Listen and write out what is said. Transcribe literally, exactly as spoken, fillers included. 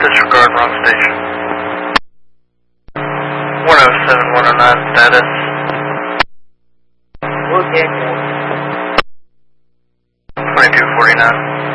Disregard wrong station. one oh seven, one oh nine status. Okay. twenty-two forty-nine.